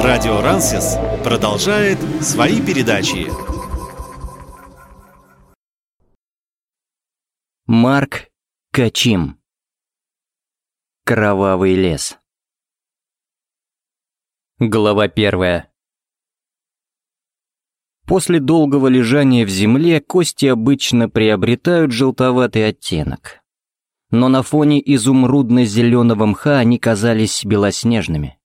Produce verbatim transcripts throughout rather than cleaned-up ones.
Радио Рансис продолжает свои передачи. Марк Качим. Кровавый лес. Глава первая. После долгого лежания в земле кости обычно приобретают желтоватый оттенок. Но на фоне изумрудно-зеленого мха они казались белоснежными.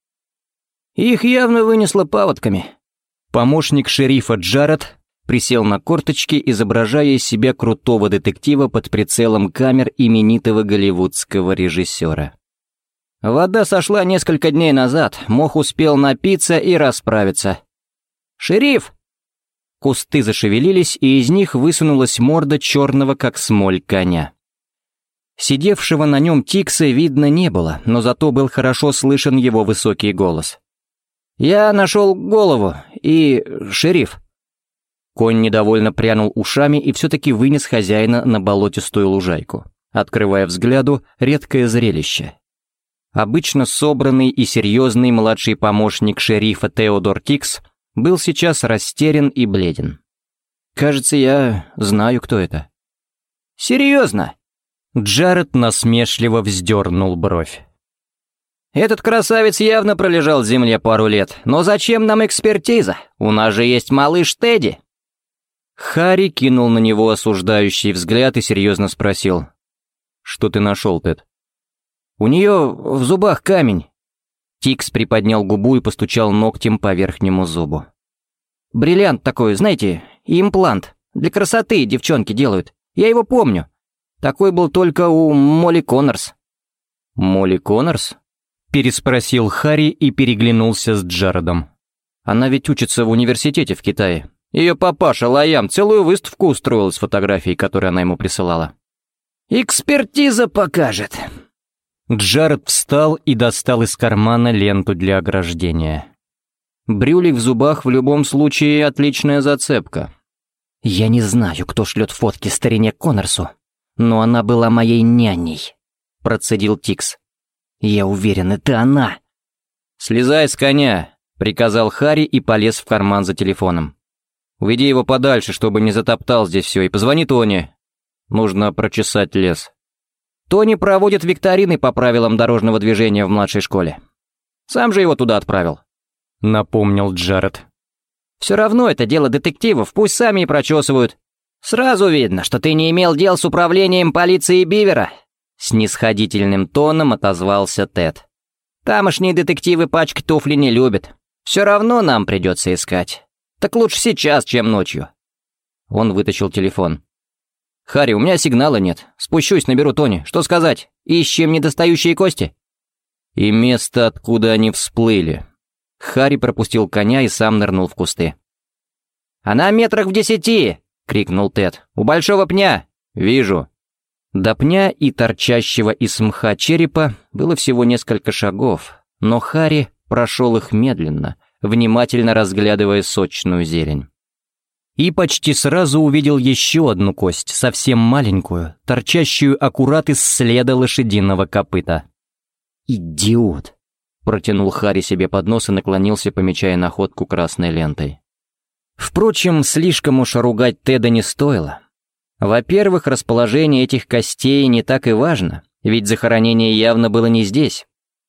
Их явно вынесло паводками. Помощник шерифа Джаред присел на корточки, изображая из себя крутого детектива под прицелом камер именитого голливудского режиссера. Вода сошла несколько дней назад, мох успел напиться и расправиться. «Шериф!» Кусты зашевелились, и из них высунулась морда черного, как смоль, коня. Сидевшего на нем Тикса видно не было, но зато был хорошо слышен его высокий голос. «Я нашел голову, и... шериф!» Конь недовольно прянул ушами и все-таки вынес хозяина на болотистую лужайку, открывая взгляду редкое зрелище. Обычно собранный и серьезный младший помощник шерифа Теодор Тикс был сейчас растерян и бледен. «Кажется, я знаю, кто это». «Серьезно?» Джаред насмешливо вздернул бровь. «Этот красавец явно пролежал в земле пару лет, но зачем нам экспертиза? У нас же есть малыш Тедди». Харри кинул на него осуждающий взгляд и серьезно спросил. «Что ты нашел, Тед?» «У нее в зубах камень». Тикс приподнял губу и постучал ногтем по верхнему зубу. «Бриллиант такой, знаете, имплант. Для красоты девчонки делают. Я его помню. Такой был только у Молли Коннорс». «Молли Коннорс?» — переспросил Харри и переглянулся с Джаредом. «Она ведь учится в университете в Китае. Ее папаша Лаям целую выставку устроил с фотографией, которую она ему присылала». «Экспертиза покажет». Джаред встал и достал из кармана ленту для ограждения. Брюлик в зубах в любом случае отличная зацепка. «Я не знаю, кто шлет фотки старине Коннорсу, но она была моей няней», — процедил Тикс. «Я уверен, это она». «Слезай с коня», — приказал Харри и полез в карман за телефоном. «Уведи его подальше, чтобы не затоптал здесь все, и позвони Тони. Нужно прочесать лес». «Тони проводит викторины по правилам дорожного движения в младшей школе. Сам же его туда отправил», — напомнил Джаред. «Все равно это дело детективов, пусть сами и прочесывают. Сразу видно, что ты не имел дел с управлением полиции Бивера», — снисходительным тоном отозвался Тед. «Тамошние детективы пачки туфли не любят. Все равно нам придется искать. Так лучше сейчас, чем ночью». Он вытащил телефон. «Харри, у меня сигнала нет. Спущусь, наберу Тони. Что сказать? Ищем недостающие кости?» «И место, откуда они всплыли». Харри пропустил коня и сам нырнул в кусты. «Она метрах в десяти!» — крикнул Тед. «У большого пня!» «Вижу». До пня и торчащего из мха черепа было всего несколько шагов, но Харри прошел их медленно, внимательно разглядывая сочную зелень. И почти сразу увидел еще одну кость, совсем маленькую, торчащую аккурат из следа лошадиного копыта. «Идиот!» — протянул Харри себе под нос и наклонился, помечая находку красной лентой. Впрочем, слишком уж ругать Теда не стоило. Во-первых, расположение этих костей не так и важно, ведь захоронение явно было не здесь.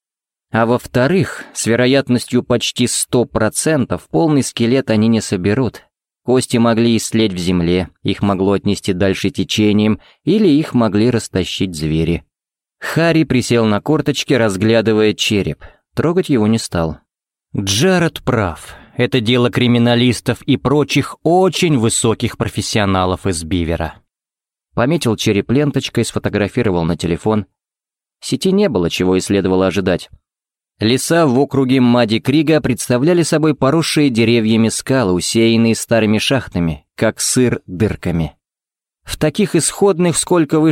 А во-вторых, с вероятностью почти сто процентов полный скелет они не соберут. Кости могли истлеть в земле, их могло отнести дальше течением, или их могли растащить звери. Харри присел на корточки, разглядывая череп. Трогать его не стал. Джаред прав. Это дело криминалистов и прочих очень высоких профессионалов из Бивера. Пометил череп ленточкой, сфотографировал на телефон. Сети не было, чего и следовало ожидать. Леса в округе Мадди-Крига представляли собой поросшие деревьями скалы, усеянные старыми шахтами, как сыр дырками. В таких исходных, сколько выше